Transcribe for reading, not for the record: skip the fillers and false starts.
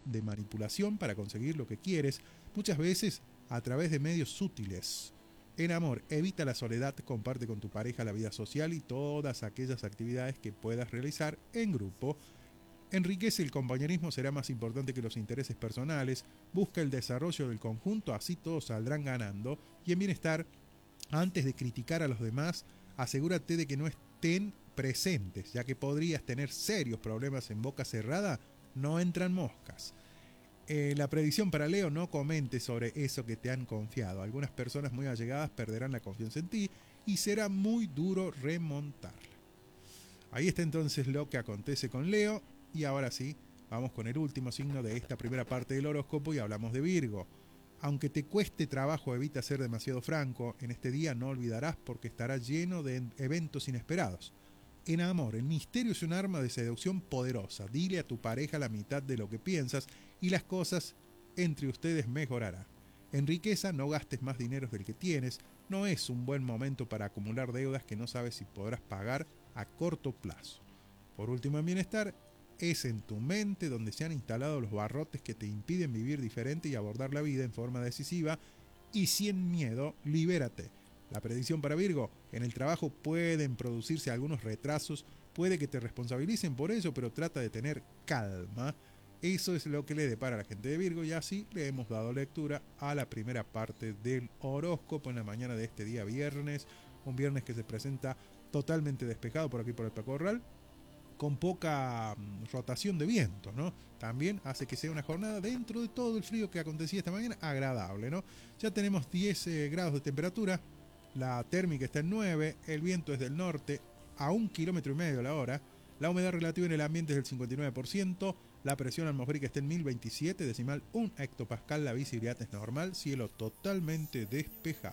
de manipulación para conseguir lo que quieres, muchas veces a través de medios sutiles. En amor, evita la soledad, comparte con tu pareja la vida social y todas aquellas actividades que puedas realizar en grupo. Enriquece el compañerismo, será más importante que los intereses personales, busca el desarrollo del conjunto, así todos saldrán ganando. Y en bienestar, antes de criticar a los demás, asegúrate de que no estén presentes, ya que podrías tener serios problemas en boca cerrada, no entran moscas. La predicción para Leo: no comentes sobre eso que te han confiado. Algunas personas muy allegadas perderán la confianza en ti y será muy duro remontarla. Ahí está entonces lo que acontece con Leo. Y ahora sí, vamos con el último signo de esta primera parte del horóscopo y hablamos de Virgo. Aunque te cueste trabajo, evita ser demasiado franco. En este día no olvidarás porque estará lleno de eventos inesperados. En amor, el misterio es un arma de seducción poderosa. Dile a tu pareja la mitad de lo que piensas y las cosas entre ustedes mejorarán. En riqueza, no gastes más dinero del que tienes. No es un buen momento para acumular deudas que no sabes si podrás pagar a corto plazo. Por último, en bienestar, es en tu mente donde se han instalado los barrotes que te impiden vivir diferente y abordar la vida en forma decisiva y sin miedo. Libérate. La predicción para Virgo: en el trabajo pueden producirse algunos retrasos, puede que te responsabilicen por ello, pero trata de tener calma. Eso es lo que le depara a la gente de Virgo, y así le hemos dado lectura a la primera parte del horóscopo en la mañana de este día viernes, un viernes que se presenta totalmente despejado por aquí por el Pacorral, con poca rotación de viento, ¿no? También hace que sea una jornada, dentro de todo el frío que acontecía esta mañana, agradable, ¿no? Ya tenemos 10 grados de temperatura, la térmica está en 9, el viento es del norte a 1,5 kilómetros la hora, la humedad relativa en el ambiente es del 59%, la presión atmosférica está en 1027, decimal 1 hectopascal, la visibilidad es normal, cielo totalmente despejado.